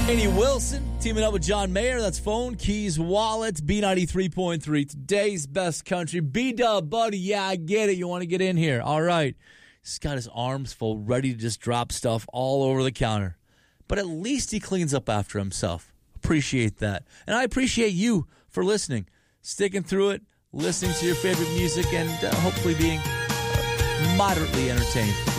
Annie Wilson teaming up with John Mayer. That's Phone Keys Wallet, B93.3. Today's best country. B-Dub, buddy. Yeah, I get it. You want to get in here. All right. He's got his arms full, ready to just drop stuff all over the counter. But at least he cleans up after himself. Appreciate that. And I appreciate you for listening, sticking through it, listening to your favorite music, and hopefully being moderately entertained.